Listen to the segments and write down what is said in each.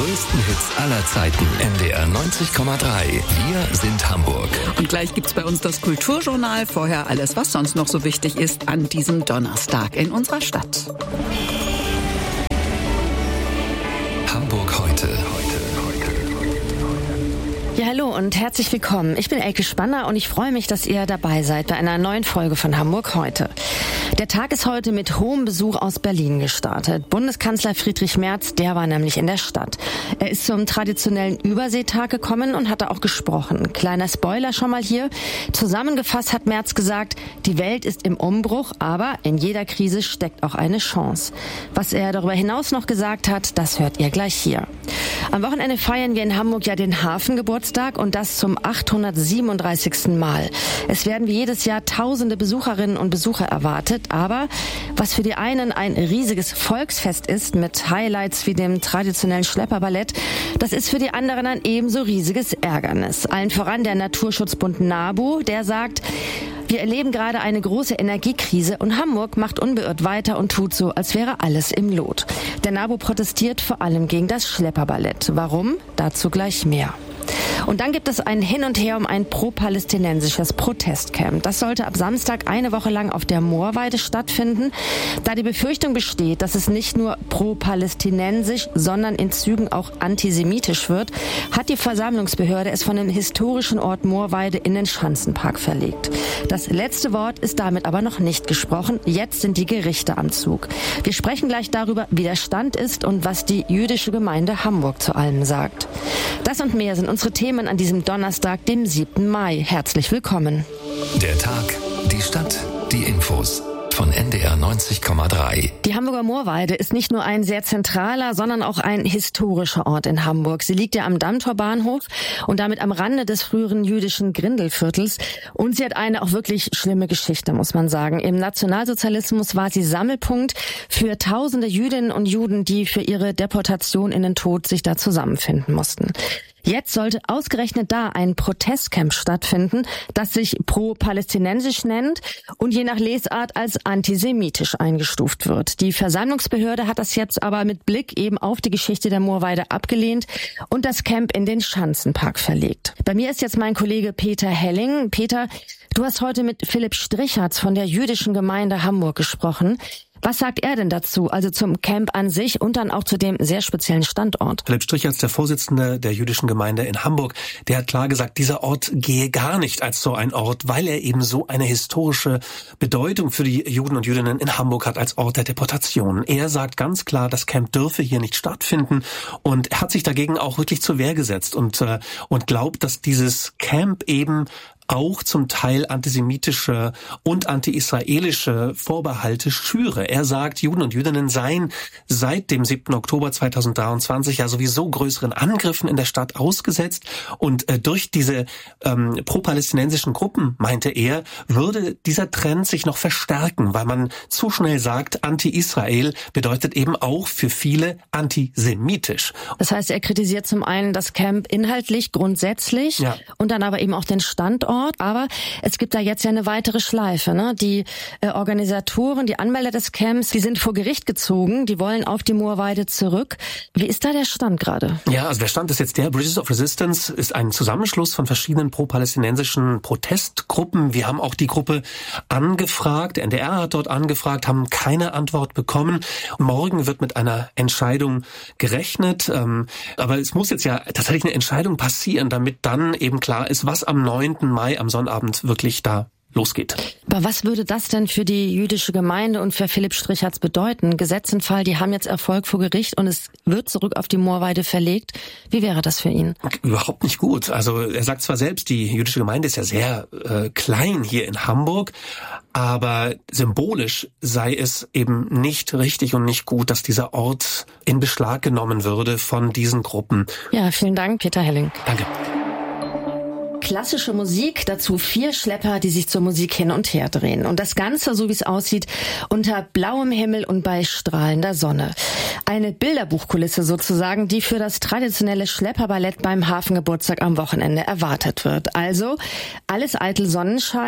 größten Hits aller Zeiten. NDR 90,3. Wir sind Hamburg. Und gleich gibt's bei uns das Kulturjournal. Vorher alles, was sonst noch so wichtig ist an diesem Donnerstag in unserer Stadt. Hamburg heute. Ja, hallo und herzlich willkommen. Ich bin Elke Spanner und ich freue mich, dass ihr dabei seid bei einer neuen Folge von Hamburg heute. Der Tag ist heute mit hohem Besuch aus Berlin gestartet. Bundeskanzler Friedrich Merz, der war nämlich in der Stadt. Er ist zum traditionellen Überseetag gekommen und hatte auch gesprochen. Kleiner Spoiler schon mal hier. Zusammengefasst hat Merz gesagt, die Welt ist im Umbruch, aber in jeder Krise steckt auch eine Chance. Was er darüber hinaus noch gesagt hat, das hört ihr gleich hier. Am Wochenende feiern wir in Hamburg ja den Hafengeburtstag und das zum 837. Mal. Es werden wie jedes Jahr tausende Besucherinnen und Besucher erwartet, aber was für die einen ein riesiges Volksfest ist mit Highlights wie dem traditionellen Schlepperballett, das ist für die anderen ein ebenso riesiges Ärgernis. Allen voran der Naturschutzbund NABU, der sagt, wir erleben gerade eine große Energiekrise und Hamburg macht unbeirrt weiter und tut so, als wäre alles im Lot. Der NABU protestiert vor allem gegen das Schlepperballett. Warum? Dazu gleich mehr. Und dann gibt es ein Hin und Her um ein pro-palästinensisches Protestcamp. Das sollte ab Samstag eine Woche lang auf der Moorweide stattfinden. Da die Befürchtung besteht, dass es nicht nur pro-palästinensisch, sondern in Zügen auch antisemitisch wird, hat die Versammlungsbehörde es von dem historischen Ort Moorweide in den Schanzenpark verlegt. Das letzte Wort ist damit aber noch nicht gesprochen. Jetzt sind die Gerichte am Zug. Wir sprechen gleich darüber, wie der Stand ist und was die jüdische Gemeinde Hamburg zu allem sagt. Das und mehr sind unsere Themen an diesem Donnerstag, dem 7. Mai. Herzlich willkommen. Der Tag, die Stadt, die Infos. Von NDR 90,3. Die Hamburger Moorweide ist nicht nur ein sehr zentraler, sondern auch ein historischer Ort in Hamburg. Sie liegt ja am Dammtorbahnhof und damit am Rande des früheren jüdischen Grindelviertels. Und sie hat eine auch wirklich schlimme Geschichte, muss man sagen. Im Nationalsozialismus war sie Sammelpunkt für tausende Jüdinnen und Juden, die für ihre Deportation in den Tod sich da zusammenfinden mussten. Jetzt sollte ausgerechnet da ein Protestcamp stattfinden, das sich pro-palästinensisch nennt und je nach Lesart als antisemitisch eingestuft wird. Die Versammlungsbehörde hat das jetzt aber mit Blick eben auf die Geschichte der Moorweide abgelehnt und das Camp in den Schanzenpark verlegt. Bei mir ist jetzt mein Kollege Peter Helling. Peter, du hast heute mit Philipp Strichertz von der jüdischen Gemeinde Hamburg gesprochen. Was sagt er denn dazu, also zum Camp an sich und dann auch zu dem sehr speziellen Standort? Philipp Strichertz, der Vorsitzende der jüdischen Gemeinde in Hamburg, der hat klar gesagt, dieser Ort gehe gar nicht als so ein Ort, weil er eben so eine historische Bedeutung für die Juden und Jüdinnen in Hamburg hat als Ort der Deportation. Er sagt ganz klar, das Camp dürfe hier nicht stattfinden und er hat sich dagegen auch wirklich zur Wehr gesetzt und glaubt, dass dieses Camp eben auch zum Teil antisemitische und anti-israelische Vorbehalte schüre. Er sagt, Juden und Jüdinnen seien seit dem 7. Oktober 2023 ja sowieso größeren Angriffen in der Stadt ausgesetzt und durch diese pro-palästinensischen Gruppen, meinte er, würde dieser Trend sich noch verstärken, weil man zu schnell sagt, anti-Israel bedeutet eben auch für viele antisemitisch. Das heißt, er kritisiert zum einen das Camp inhaltlich, grundsätzlich, ja, und dann aber eben auch den Standort. Aber es gibt da jetzt ja eine weitere Schleife, ne? Die Organisatoren, die Anmelder des Camps, die sind vor Gericht gezogen, die wollen auf die Moorweide zurück. Wie ist da der Stand gerade? Ja, also der Stand ist jetzt der, Bridges of Resistance ist ein Zusammenschluss von verschiedenen pro-palästinensischen Protestgruppen. Wir haben auch die Gruppe angefragt, der NDR hat dort angefragt, haben keine Antwort bekommen. Morgen wird mit einer Entscheidung gerechnet, aber es muss jetzt ja tatsächlich eine Entscheidung passieren, damit dann eben klar ist, was am 9. Mai am Sonnabend wirklich da losgeht. Aber was würde das denn für die jüdische Gemeinde und für Philipp Strichertz bedeuten? Gesetzenfall, die haben jetzt Erfolg vor Gericht und es wird zurück auf die Moorweide verlegt. Wie wäre das für ihn? Überhaupt nicht gut. Also er sagt zwar selbst, die jüdische Gemeinde ist ja sehr klein hier in Hamburg, aber symbolisch sei es eben nicht richtig und nicht gut, dass dieser Ort in Beschlag genommen würde von diesen Gruppen. Ja, vielen Dank, Peter Helling. Danke. Klassische Musik, dazu 4 Schlepper, die sich zur Musik hin und her drehen. Und das Ganze, so wie es aussieht, unter blauem Himmel und bei strahlender Sonne. Eine Bilderbuchkulisse sozusagen, die für das traditionelle Schlepperballett beim Hafengeburtstag am Wochenende erwartet wird. Also alles eitel Sonnenschein,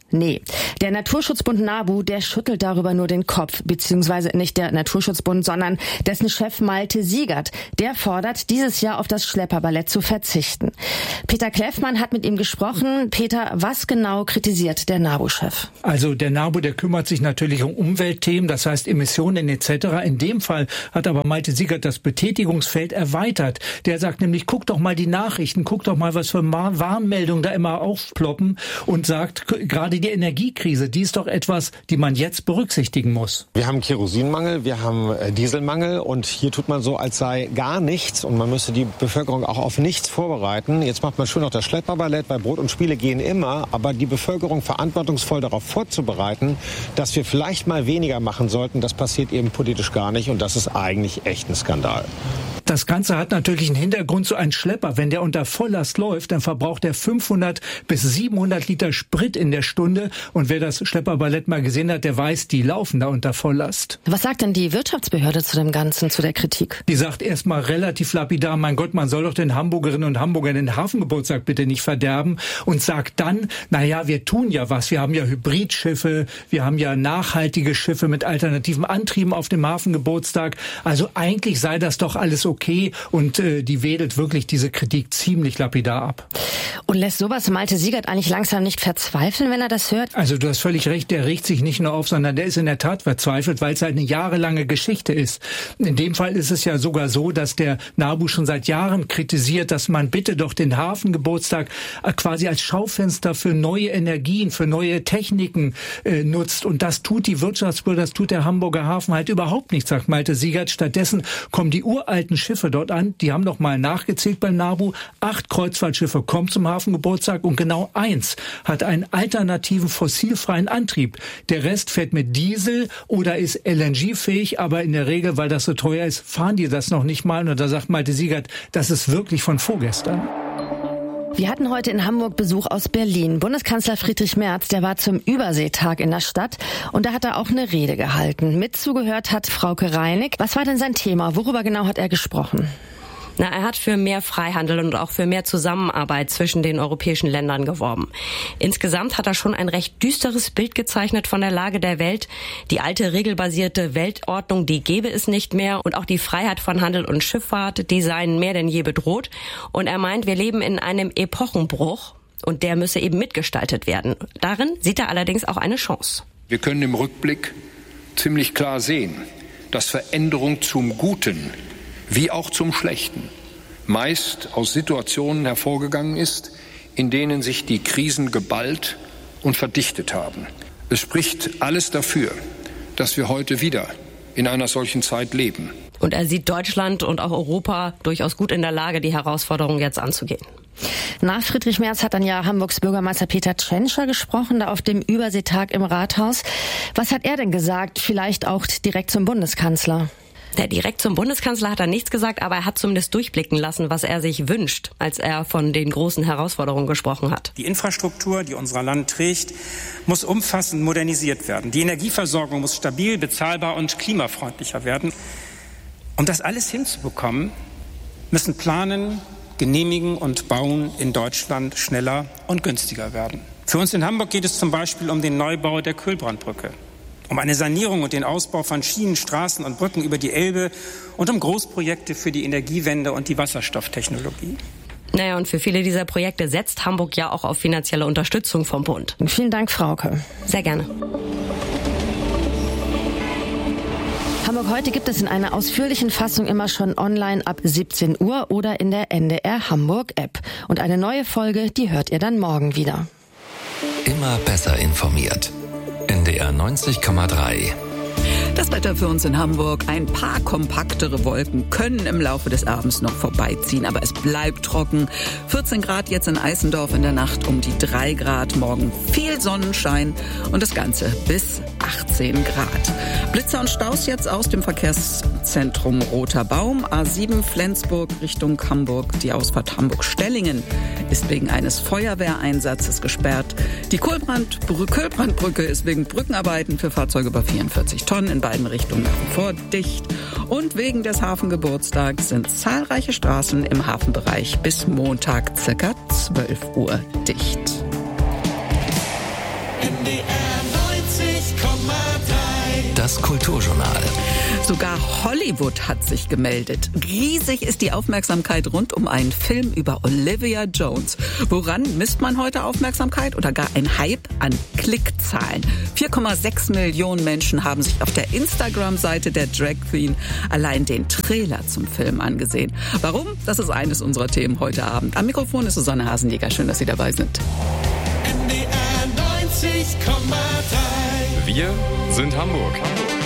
Nee, der Naturschutzbund NABU, der schüttelt darüber nur den Kopf, beziehungsweise nicht der Naturschutzbund, sondern dessen Chef Malte Siegert. Der fordert, dieses Jahr auf das Schlepperballett zu verzichten. Peter Kleffmann hat mit ihm gesprochen. Peter, was genau kritisiert der NABU-Chef? Also der NABU, der kümmert sich natürlich um Umweltthemen, das heißt Emissionen etc. In dem Fall hat aber Malte Siegert das Betätigungsfeld erweitert. Der sagt nämlich, guck doch mal die Nachrichten, guck doch mal, was für Warnmeldungen da immer aufploppen und sagt, gerade die Energiekrise, die ist doch etwas, die man jetzt berücksichtigen muss. Wir haben Kerosinmangel, wir haben Dieselmangel und hier tut man so, als sei gar nichts und man müsste die Bevölkerung auch auf nichts vorbereiten. Jetzt macht man schön noch das Schlepperballett, weil Brot und Spiele gehen immer, aber die Bevölkerung verantwortungsvoll darauf vorzubereiten, dass wir vielleicht mal weniger machen sollten, das passiert eben politisch gar nicht und das ist eigentlich echt ein Skandal. Das Ganze hat natürlich einen Hintergrund, so ein Schlepper, wenn der unter Volllast läuft, dann verbraucht er 500 bis 700 Liter Sprit in der Stunde. Und wer das Schlepperballett mal gesehen hat, der weiß, die laufen da unter Volllast. Was sagt denn die Wirtschaftsbehörde zu dem Ganzen, zu der Kritik? Die sagt erstmal relativ lapidar, mein Gott, man soll doch den Hamburgerinnen und Hamburgern den Hafengeburtstag bitte nicht verderben. Und sagt dann, naja, wir tun ja was. Wir haben ja Hybridschiffe, wir haben ja nachhaltige Schiffe mit alternativen Antrieben auf dem Hafengeburtstag. Also eigentlich sei das doch alles okay. Und die wedelt wirklich diese Kritik ziemlich lapidar ab. Und lässt sowas Malte Siegert eigentlich langsam nicht verzweifeln, wenn er das hört? Also du hast völlig recht, der regt sich nicht nur auf, sondern der ist in der Tat verzweifelt, weil es halt eine jahrelange Geschichte ist. In dem Fall ist es ja sogar so, dass der NABU schon seit Jahren kritisiert, dass man bitte doch den Hafengeburtstag quasi als Schaufenster für neue Energien, für neue Techniken nutzt. Und das tut die Wirtschaftsbehörde, das tut der Hamburger Hafen halt überhaupt nicht, sagt Malte Siegert. Stattdessen kommen die uralten Schiffe dort an, die haben noch mal nachgezählt beim NABU. 8 Kreuzfahrtschiffe kommen zum Hafengeburtstag und genau 1 hat einen alternativen fossilfreien Antrieb. Der Rest fährt mit Diesel oder ist LNG-fähig, aber in der Regel, weil das so teuer ist, fahren die das noch nicht mal. Und da sagt Malte Siegert, das ist wirklich von vorgestern. Wir hatten heute in Hamburg Besuch aus Berlin. Bundeskanzler Friedrich Merz, der war zum Überseetag in der Stadt und da hat er auch eine Rede gehalten. Mit zugehört hat Frauke Reinig. Was war denn sein Thema? Worüber genau hat er gesprochen? Er hat für mehr Freihandel und auch für mehr Zusammenarbeit zwischen den europäischen Ländern geworben. Insgesamt hat er schon ein recht düsteres Bild gezeichnet von der Lage der Welt. Die alte regelbasierte Weltordnung, die gäbe es nicht mehr und auch die Freiheit von Handel und Schifffahrt, die seien mehr denn je bedroht. Und er meint, wir leben in einem Epochenbruch und der müsse eben mitgestaltet werden. Darin sieht er allerdings auch eine Chance. Wir können im Rückblick ziemlich klar sehen, dass Veränderung zum Guten wie auch zum Schlechten meist aus Situationen hervorgegangen ist, in denen sich die Krisen geballt und verdichtet haben. Es spricht alles dafür, dass wir heute wieder in einer solchen Zeit leben. Und er sieht Deutschland und auch Europa durchaus gut in der Lage, die Herausforderungen jetzt anzugehen. Nach Friedrich Merz hat dann ja Hamburgs Bürgermeister Peter Tschentscher gesprochen, da auf dem Überseetag im Rathaus. Was hat er denn gesagt? Vielleicht auch direkt zum Bundeskanzler? Direkt zum Bundeskanzler hat er nichts gesagt, aber er hat zumindest durchblicken lassen, was er sich wünscht, als er von den großen Herausforderungen gesprochen hat. Die Infrastruktur, die unser Land trägt, muss umfassend modernisiert werden. Die Energieversorgung muss stabil, bezahlbar und klimafreundlicher werden. Um das alles hinzubekommen, müssen Planen, Genehmigen und Bauen in Deutschland schneller und günstiger werden. Für uns in Hamburg geht es zum Beispiel um den Neubau der Kühlbrandbrücke, um eine Sanierung und den Ausbau von Schienen, Straßen und Brücken über die Elbe und um Großprojekte für die Energiewende und die Wasserstofftechnologie. Und für viele dieser Projekte setzt Hamburg ja auch auf finanzielle Unterstützung vom Bund. Vielen Dank, Frauke. Sehr gerne. Hamburg heute gibt es in einer ausführlichen Fassung immer schon online ab 17 Uhr oder in der NDR Hamburg App. Und eine neue Folge, die hört ihr dann morgen wieder. Immer besser informiert. NDR 90,3. Das Wetter für uns in Hamburg. Ein paar kompaktere Wolken können im Laufe des Abends noch vorbeiziehen, aber es bleibt trocken. 14 Grad jetzt in Eisendorf, in der Nacht um die 3 Grad. Morgen viel Sonnenschein und das Ganze bis 18 Grad. Blitzer und Staus jetzt aus dem Verkehrszentrum Roter Baum. A7 Flensburg Richtung Hamburg. Die Ausfahrt Hamburg-Stellingen ist wegen eines Feuerwehreinsatzes gesperrt. Die Köhlbrandbrücke ist wegen Brückenarbeiten für Fahrzeuge über 44 Tonnen in beiden Richtungen nach wie vor dicht. Und wegen des Hafengeburtstags sind zahlreiche Straßen im Hafenbereich bis Montag ca. 12 Uhr dicht. Das Kulturjournal. Sogar Hollywood hat sich gemeldet. Riesig ist die Aufmerksamkeit rund um einen Film über Olivia Jones. Woran misst man heute Aufmerksamkeit oder gar ein Hype? An Klickzahlen. 4,6 Millionen Menschen haben sich auf der Instagram-Seite der Drag Queen allein den Trailer zum Film angesehen. Warum? Das ist eines unserer Themen heute Abend. Am Mikrofon ist Susanne Hasenjäger. Schön, dass Sie dabei sind. NDR 90,3. Wir sind Hamburg.